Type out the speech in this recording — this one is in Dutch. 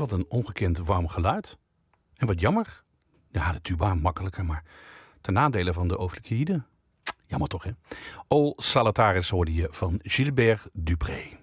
Wat een ongekend warm geluid. En wat jammer. Ja, de tuba makkelijker, maar ten nadele van de overlykeïde. Jammer toch, hè? All Salutaris hoorde je van Gilbert Dupré.